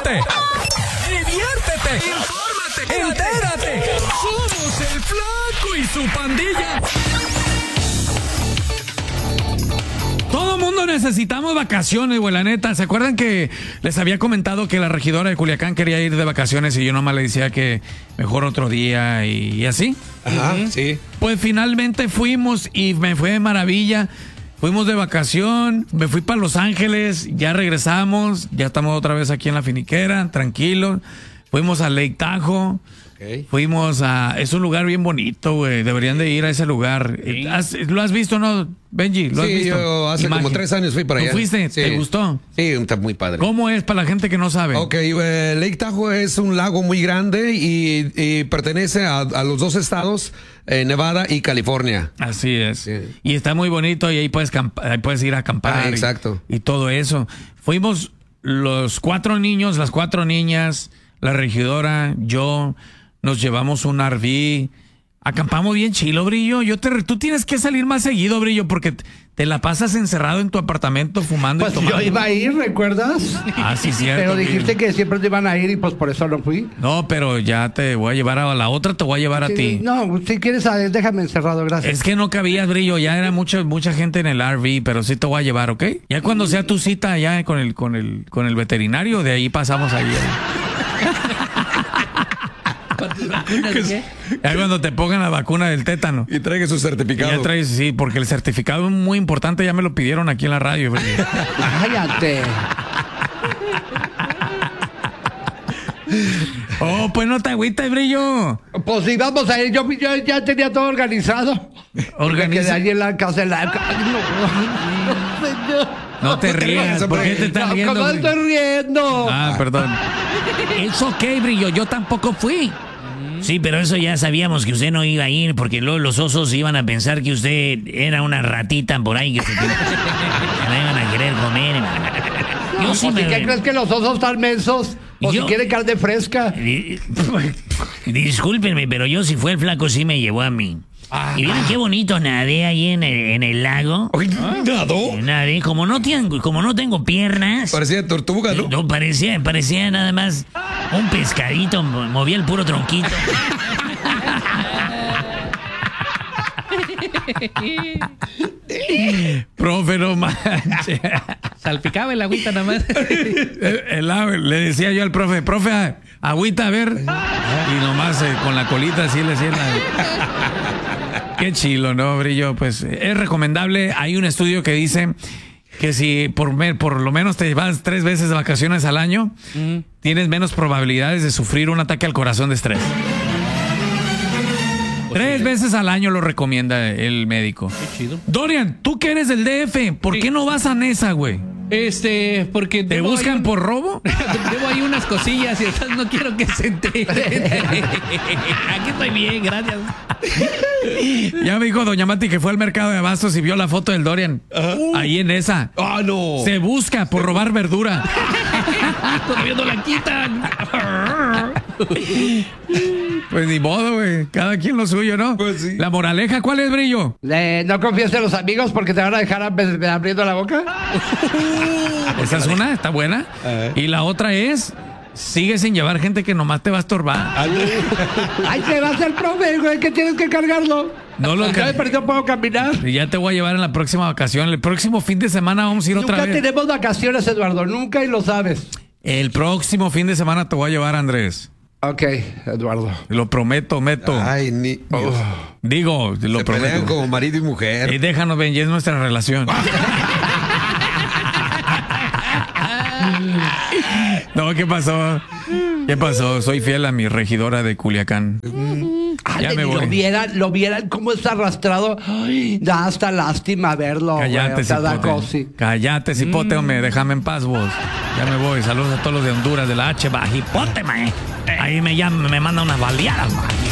Ríete, diviértete, infórmate, entérate. Somos el Flaco y su pandilla. Todo mundo necesitamos vacaciones, güey, la neta. ¿Se acuerdan que les había comentado que la regidora de Culiacán quería ir de vacaciones y yo nomás le decía que mejor otro día y así? Ajá, sí. Pues finalmente fuimos y me fue de maravilla. Fuimos de vacación, me fui para Los Ángeles, ya regresamos, ya estamos otra vez aquí en la finiquera, tranquilos. Fuimos a Lake Tahoe. Okay. Fuimos a... Es un lugar bien bonito, güey. Deberían de ir a ese lugar. Sí. ¿Lo has visto, no, Benji? ¿Lo has visto? Yo hace como 3 años fui para allá. ¿Tú fuiste? Sí. ¿Te gustó? Sí, está muy padre. ¿Cómo es para la gente que no sabe? Ok, Lake Tahoe es un lago muy grande y pertenece a los 2 estados, Nevada y California. Así es. Sí. Y está muy bonito y ahí puedes ir a acampar. Exacto. Y todo eso. Fuimos los 4 niños, las 4 niñas, la regidora, yo... Nos llevamos un RV, acampamos bien chilo, Brillo. Tú tienes que salir más seguido, Brillo, porque te la pasas encerrado en tu apartamento fumando Pues y tomando. yo iba a ir, ¿recuerdas? Ah, sí, cierto. Pero dijiste que siempre te iban a ir y pues por eso no fui. No, pero ya te voy a llevar a la otra, te voy a llevar a ti. No, si quieres, déjame encerrado, gracias. Es que no cabías, Brillo, ya era mucha gente en el RV, pero sí te voy a llevar, ¿ok? Ya cuando sea tu cita allá con el veterinario, de ahí pasamos ahí. Ahí cuando te pongan la vacuna del tétano. Y traiga su certificado. Ya traes, sí, porque el certificado es muy importante, ya me lo pidieron aquí en la radio. Cállate. Oh, pues no te agüitas, Brillo. Pues sí, vamos a ir. Yo ya tenía todo organizado. Me quedé allí en la casa de la... No te rías, ¿por qué te estás riendo? ¿Cómo estoy riendo? Ah, perdón. Es ok, Brillo, yo tampoco fui. Sí, pero eso ya sabíamos que usted no iba a ir porque luego los osos iban a pensar que usted era una ratita por ahí que se la iban a querer comer. Yo sí ¿Qué crees que los osos están mensos? O si quieren carne fresca. Discúlpenme, pero yo si fue el Flaco sí me llevó a mí. Y miren qué bonito nadé ahí en el lago. ¿Nadó? Nadé, como no tengo piernas. Parecía tortuga, ¿no? No, parecía nada más un pescadito, movía el puro tronquito. Profe, no manches. Salpicaba el agüita nada más. Le decía yo al profe, agüita, a ver. Y nomás con la colita así le decía Qué chilo, ¿no, Brillo? Pues es recomendable. Hay un estudio que dice que si por lo menos te vas 3 veces de vacaciones al año, tienes menos probabilidades de sufrir un ataque al corazón de estrés. 3 veces al año lo recomienda el médico. Qué chido. Dorian, tú que eres del DF, ¿por qué no vas a Nesa, güey? Porque ¿Te buscan por robo? Debo ahí unas cosillas y entonces no quiero que se enteren. Aquí estoy bien, gracias. Ya me dijo doña Mati que fue al mercado de abastos y vio la foto del Dorian. Ahí en esa. ¡Ah, no! Se busca por robar verdura. Todavía no la quitan. Pues ni modo, güey. Cada quien lo suyo, ¿no? Pues sí. La moraleja, ¿cuál es, Brillo? No confíes en los amigos porque te van a dejar abriendo la boca. Esa es una, está buena. Y la otra es, sigue sin llevar gente que nomás te va a estorbar. Ay, se va a hacer profe, güey, que tienes que cargarlo. No lo Ya me pareció puedo caminar. Y ya te voy a llevar en la próxima vacación. El próximo fin de semana vamos a ir otra Nunca vez. tenemos vacaciones, Eduardo, nunca y lo sabes. El próximo fin de semana te voy a llevar, Andrés. Ok, Eduardo. Lo prometo, Meto. Ay, Digo, lo se pelean prometo. como marido y mujer. Déjanos, Benji, es nuestra relación. No, ¿qué pasó? ¿Qué pasó? Soy fiel a mi regidora de Culiacán. Ya me voy. Lo vieran cómo está arrastrado. Ay, da hasta lástima verlo. Cállate, cipote. Cállate, cipote, hombre. Déjame en paz, vos. Ya me voy. Saludos a todos los de Honduras, de la H. Bajipote, mae. Ahí me mandan unas baleadas, mae.